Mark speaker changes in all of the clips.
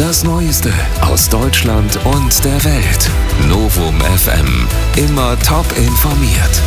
Speaker 1: Das Neueste aus Deutschland und der Welt. Novum FM. Immer top informiert.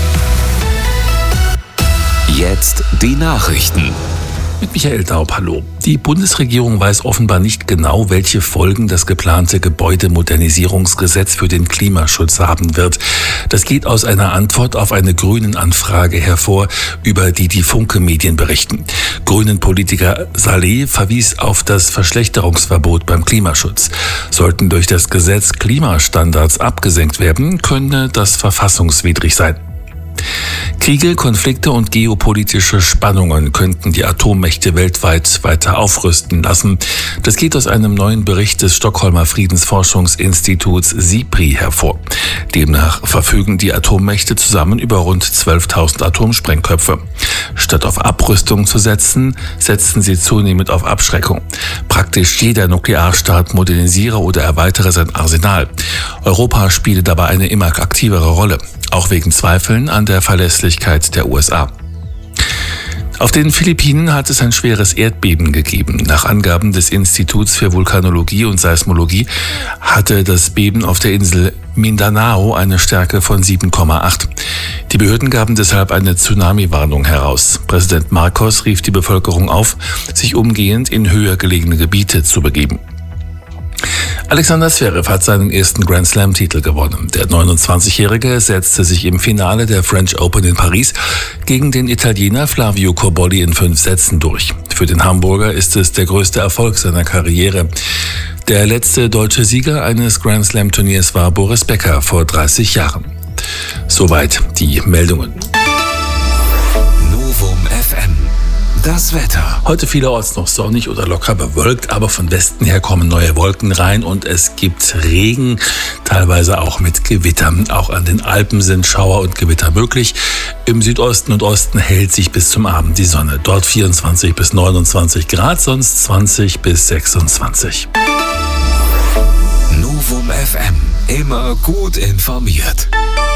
Speaker 1: Jetzt die Nachrichten.
Speaker 2: Mit Michael Daub, hallo. Die Bundesregierung weiß offenbar nicht genau, welche Folgen das geplante Gebäudemodernisierungsgesetz für den Klimaschutz haben wird. Das geht aus einer Antwort auf eine Grünen-Anfrage hervor, über die die Funke-Medien berichten. Grünen-Politiker Saleh verwies auf das Verschlechterungsverbot beim Klimaschutz. Sollten durch das Gesetz Klimastandards abgesenkt werden, könne das verfassungswidrig sein. Kriege, Konflikte und geopolitische Spannungen könnten die Atommächte weltweit weiter aufrüsten lassen. Das geht aus einem neuen Bericht des Stockholmer Friedensforschungsinstituts SIPRI hervor. Demnach verfügen die Atommächte zusammen über rund 12.000 Atomsprengköpfe. Statt auf Abrüstung zu setzen, setzen sie zunehmend auf Abschreckung. Praktisch jeder Nuklearstaat modernisiere oder erweitere sein Arsenal. Europa spiele dabei eine immer aktivere Rolle, auch wegen Zweifeln an der Verlässlichkeit der USA. Auf den Philippinen hat es ein schweres Erdbeben gegeben. Nach Angaben des Instituts für Vulkanologie und Seismologie hatte das Beben auf der Insel Mindanao eine Stärke von 7,8. Die Behörden gaben deshalb eine Tsunami-Warnung heraus. Präsident Marcos rief die Bevölkerung auf, sich umgehend in höher gelegene Gebiete zu begeben. Alexander Zverev hat seinen ersten Grand-Slam-Titel gewonnen. Der 29-Jährige setzte sich im Finale der French Open in Paris gegen den Italiener Flavio Cobolli in 5 Sätzen durch. Für den Hamburger ist es der größte Erfolg seiner Karriere. Der letzte deutsche Sieger eines Grand-Slam-Turniers war Boris Becker vor 30 Jahren. Soweit die Meldungen.
Speaker 1: Novum FM. Das Wetter.
Speaker 2: Heute vielerorts noch sonnig oder locker bewölkt, aber von Westen her kommen neue Wolken rein und es gibt Regen, teilweise auch mit Gewittern. Auch an den Alpen sind Schauer und Gewitter möglich. Im Südosten und Osten hält sich bis zum Abend die Sonne. Dort 24 bis 29 Grad, sonst 20 bis 26.
Speaker 1: Novum FM. Immer gut informiert.